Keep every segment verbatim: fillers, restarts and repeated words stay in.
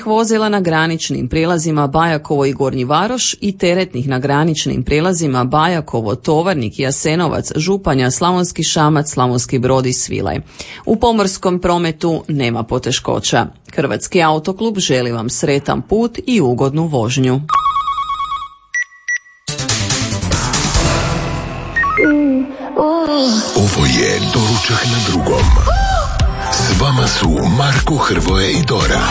vozila na graničnim prijelazima Bajakovo i Gornji Varoš i teretnih na graničnim prijelazima Bajakovo, Tovarnik, Jasenovac, Županja, Slavonski Šamac, Slavonski Brod i Svilaj. U pomorskom prometu nema poteškoća. Hrvatski autoklub želi vam sretan put i ugodnu vožnju. Ovo je Doručak na drugom. S vama su Marko, Hrvoje i Dora.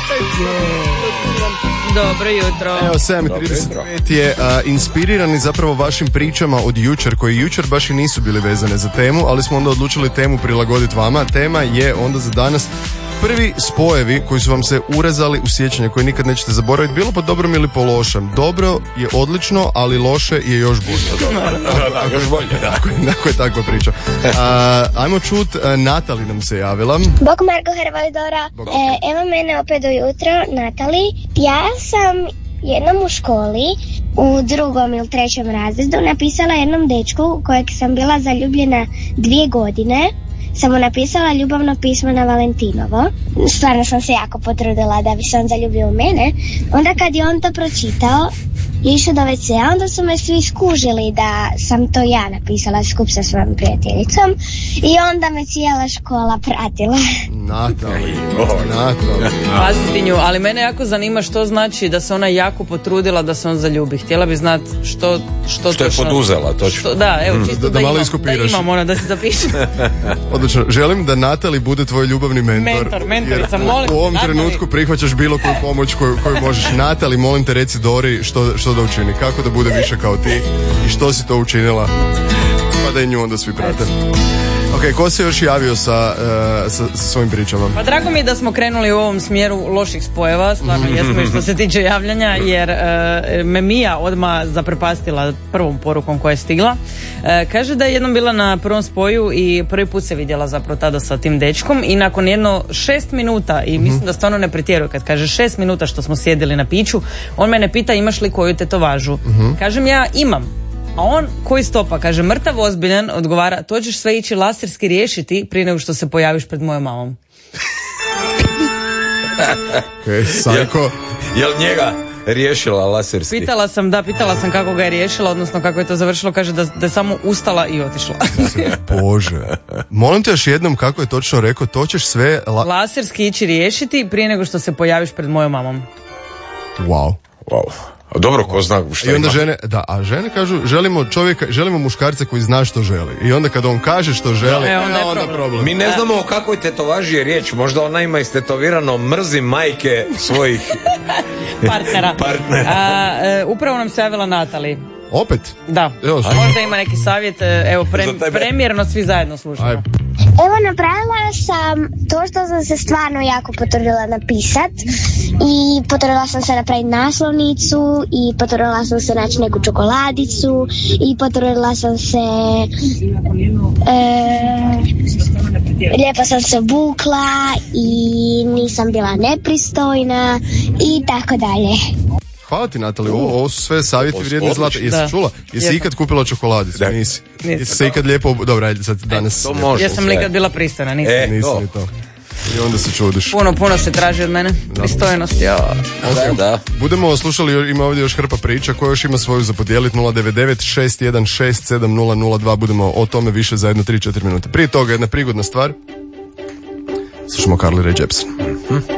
Dobro jutro. Evo, sedam i trideset pet je a, inspirirani zapravo vašim pričama od jučer, koji jučer baš i nisu bili vezane za temu, ali smo onda odlučili temu prilagoditi vama. Tema je onda za danas prvi spojevi koji su vam se urezali u sjećanje, koji nikad nećete zaboraviti, bilo po dobrom ili po lošem. Dobro je odlično, ali loše je još bolje. Da, još bolje, da. Tako je takva priča. A, ajmo čut, Natali nam se javila. Bog Marko, Hrvoje, Dora. E, evo mene opet ujutro, Natali. Ja sam jednom u školi, u drugom ili trećem razredu, napisala jednom dečku kojeg sam bila zaljubljena dvije godine. Sam mu napisala ljubavno pismo na Valentinovo. Stvarno sam se jako potrudila da bi se on zaljubio u mene. Onda kad je on to pročitao i išao do ve cea, onda su me svi skužili da sam to ja napisala skup sa svojom prijateljicom i onda me cijela škola pratila. Natali, Natali. Pastinju, ali mene jako zanima što znači da se ona jako potrudila da se on zaljubi. Htjela bi znati što što, što je točno, poduzela, točno. Što, da, evo, čisto da, da, da, malo imam, iskopiraš. da imam ono da se zapišem. Odlično, želim da Natali bude tvoj ljubavni mentor. Mentor, mentorica, jer molim. U ovom Natali. trenutku prihvaćaš bilo koju pomoć koju, koju možeš. Natali, molim te, reci Dori što, što da učini, kako da bude više kao ti i što si to učinila, pa da i nju onda svi prate. Ok, ko se još javio sa, uh, sa, sa svojim pričama? Pa drago mi je da smo krenuli u ovom smjeru loših spojeva, stvarno jesmo i što se tiče javljanja, jer uh, me Mija odmah zaprepastila prvom porukom koja je stigla. Uh, kaže da je jednom bila na prvom spoju i prvi put se vidjela zapravo tada sa tim dečkom i nakon jedno šest minuta, i mislim da stvarno ne pretjeruje kad kaže šest minuta što smo sjedili na piću, on mene pita imaš li koju tetovažu. Kažem ja imam. A on koji stopa, kaže mrtav ozbiljan, odgovara to ćeš sve ići laserski riješiti prije nego što se pojaviš pred mojom mamom. Okay, sajko. Jel njega riješila laserski? Pitala sam, da, pitala sam kako ga je riješila, odnosno kako je to završilo, kaže da, da je samo ustala i otišla. Bože. Molim te još jednom kako je točno rekao, to ćeš sve... La... laserski ići riješiti prije nego što se pojaviš pred mojom mamom. Wow. Wow. A dobro, ko zna šta I onda ima. žene, da, a žene kažu želimo čovjeka, želimo muškarca koji zna što želi. I onda kad on kaže što želi, e, onda je onda problem. problem. Mi ne znamo o kakvoj tetovaži je riječ. Možda ona ima istetovirano mrzim majke svojih partnera. partnera. A, e, upravo nam se javila Natali. Opet? Da. Evo, možda ima neki savjet, e, evo prem, premjerno svi zajedno slušamo. Aj. Evo, napravila sam to što sam se stvarno jako potrudila napisat i potrudila sam se napraviti naslovnicu i potrudila sam se naći neku čokoladicu i potrudila sam se e, lijepo sam se obukla i nisam bila nepristojna i tako dalje. Hvala ti, Natali, ovo, ovo su sve savjeti vrijedni zlata. Jesi Da. čula? Jesi Jesam. ikad kupila čokoladicu? Da. Nisi. Nisam. Jesi se ikad lijepo... ob- Dobro, ajde sad danas... to lijepo. može. Jesam li kad bila pristojna, nisam. E, Nisi to. ni to. I onda se čudiš. Puno, puno se traži od mene. Pristojnost, ja. Da, da. Budemo slušali, ima ovdje još hrpa priča, koja još ima svoju za podijeliti. Nula devet devet šest jedan šest sedam nula nula dva. Budemo o tome više za jedno tri četiri minute. Prije toga jedna prigodna stvar. Slušamo Carly Rae Jepsen.